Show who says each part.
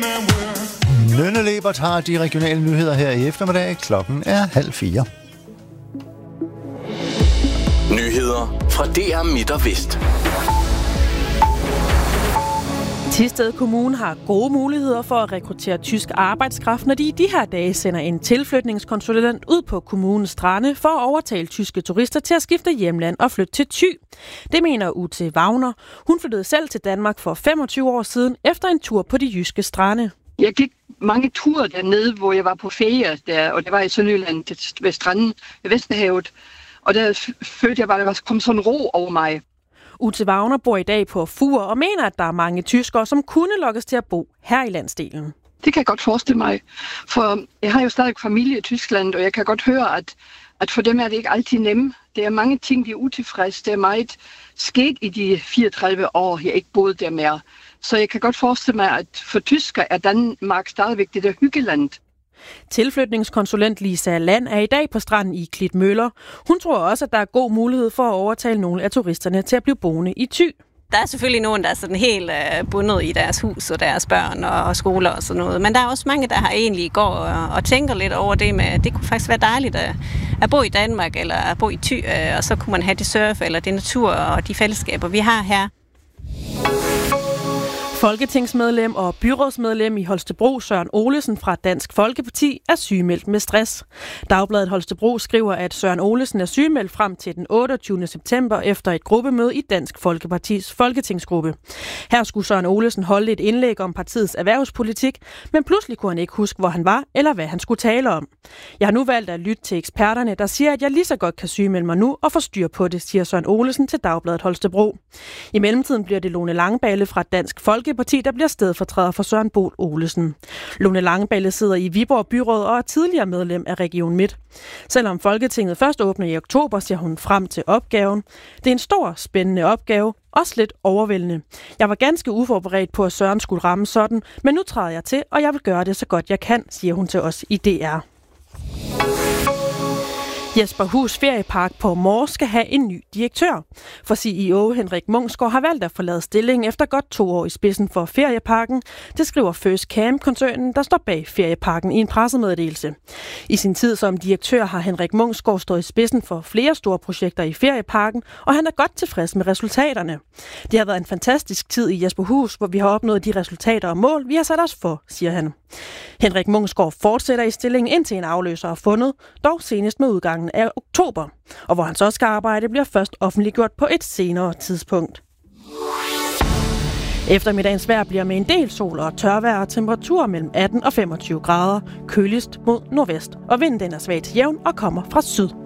Speaker 1: Nynne Lebert har de regionale nyheder her i eftermiddag. Klokken er 3:30.
Speaker 2: Nyheder fra DR Midt og Vest.
Speaker 3: Thisted Kommune har gode muligheder for at rekruttere tysk arbejdskraft, når de i de her dage sender en tilflytningskonsulent ud på kommunens strande for at overtale tyske turister til at skifte hjemland og flytte til Thy. Det mener Ute Wagner. Hun flyttede selv til Danmark for 25 år siden efter en tur på de jyske strande.
Speaker 4: Jeg gik mange ture dernede, hvor jeg var på ferie, og det var i Sønderjylland ved stranden ved Vesterhavet. Og der følte jeg bare, at der kom sådan en ro over mig.
Speaker 3: Ute Wagner bor i dag på Fur og mener, at der er mange tyskere, som kunne lokkes til at bo her i landsdelen.
Speaker 4: Det kan jeg godt forestille mig, for jeg har jo stadig familie i Tyskland, og jeg kan godt høre, at for dem er det ikke altid nemt. Der er mange ting, de er utilfredse. Det er meget sket i de 34 år, jeg ikke boede der mere. Så jeg kan godt forestille mig, at for tysker er Danmark stadigvæk det der hyggeland.
Speaker 3: Tilflytningskonsulent Lisa Land er i dag på stranden i Klitmøller. Hun tror også, at der er god mulighed for at overtale nogle af turisterne til at blive boende i Thy.
Speaker 5: Der er selvfølgelig nogen, der er sådan helt bundet i deres hus og deres børn og skoler og sådan noget. Men der er også mange, der har egentlig går og tænker lidt over det med, at det kunne faktisk være dejligt at bo i Danmark eller at bo i Thy. Og så kunne man have det surf eller det natur og de fællesskaber, vi har her.
Speaker 3: Folketingsmedlem og byrådsmedlem i Holstebro, Søren Olesen fra Dansk Folkeparti, er sygemeldt med stress. Dagbladet Holstebro skriver, at Søren Olesen er sygemeldt frem til den 28. september efter et gruppemøde i Dansk Folkepartis folketingsgruppe. Her skulle Søren Olesen holde et indlæg om partiets erhvervspolitik, men pludselig kunne han ikke huske, hvor han var eller hvad han skulle tale om. Jeg har nu valgt at lytte til eksperterne, der siger, at jeg lige så godt kan sygemelde mig nu og få styr på det, siger Søren Olesen til Dagbladet Holstebro. I mellemtiden bliver det Lone Langballe fra Dansk Folkeparti, der bliver stedfortræder for Søren Bol Olesen. Lone Langballe sidder i Viborg Byråd og er tidligere medlem af Region Midt. Selvom Folketinget først åbner i oktober, ser hun frem til opgaven. Det er en stor, spændende opgave, også lidt overvældende. Jeg var ganske uforberedt på, at Søren skulle ramme sådan, men nu træder jeg til, og jeg vil gøre det så godt jeg kan, siger hun til os i DR. Jesperhus Feriepark på Mors skal have en ny direktør. For CEO Henrik Munksgaard har valgt at forlade stillingen efter godt 2 år i spidsen for ferieparken. Det skriver First Camp-koncernen, der står bag ferieparken i en pressemeddelelse. I sin tid som direktør har Henrik Munksgaard stået i spidsen for flere store projekter i ferieparken, og han er godt tilfreds med resultaterne. Det har været en fantastisk tid i Jesperhus, hvor vi har opnået de resultater og mål, vi har sat os for, siger han. Henrik Munksgaard fortsætter i stillingen indtil en afløser er fundet, dog senest med udgangen af oktober. Og hvor han så skal arbejde, bliver først offentliggjort på et senere tidspunkt. Eftermiddagens vejr bliver med en del sol og tørvejr og temperaturer mellem 18 og 25 grader, køligst mod nordvest, og vinden er svag til jævn og kommer fra syd.